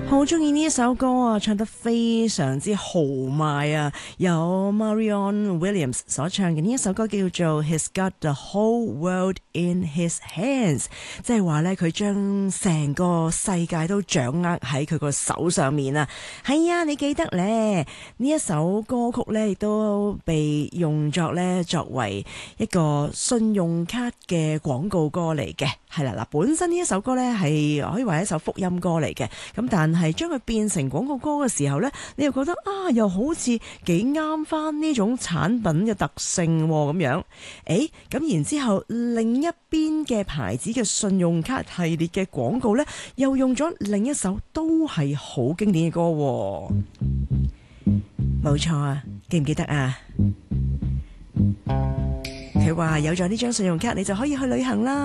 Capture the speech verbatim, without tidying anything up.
好中意呢一首歌啊，唱得非常之豪邁啊！有 Marion Williams 所唱嘅呢一首歌叫做 He's Got the Whole World in His Hands， 即係話咧佢將成個世界都掌握喺佢個手上面啊！係啊，你記得咧呢一首歌曲咧亦都被用作咧作為一個信用卡嘅廣告歌嚟嘅，係啦嗱，本身呢一首歌咧係可以話係一首福音歌嚟嘅，咁但係將佢變成廣告歌嘅時候呢，你又覺得啊，又好似幾啱翻呢種產品嘅特性咁樣。誒，咁然之後另一邊嘅牌子嘅信用卡系列嘅廣告呢，又用咗另一首都係好經典嘅歌。冇錯啊，記唔記得啊？佢話有咗呢張信用卡，你就可以去旅行啦。